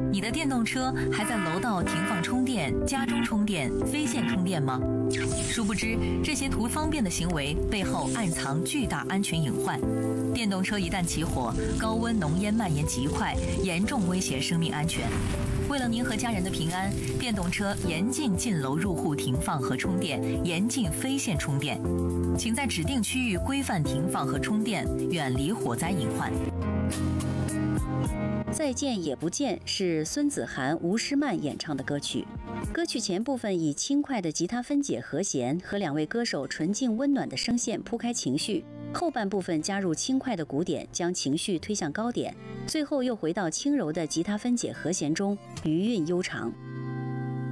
你的电动车还在楼道停放充电、家中充电、非线充电吗？殊不知，这些图方便的行为背后暗藏巨大安全隐患。电动车一旦起火，高温浓烟蔓延极快，严重威胁生命安全。为了您和家人的平安，电动车严禁进楼入户停放和充电，严禁非线充电。请在指定区域规范停放和充电，远离火灾隐患。 再见也不见是孙子涵、吴诗曼演唱的歌曲。歌曲前部分以轻快的吉他分解和弦和两位歌手纯净温暖的声线铺开情绪，后半部分加入轻快的鼓点，将情绪推向高点，最后又回到轻柔的吉他分解和弦中，余韵悠长。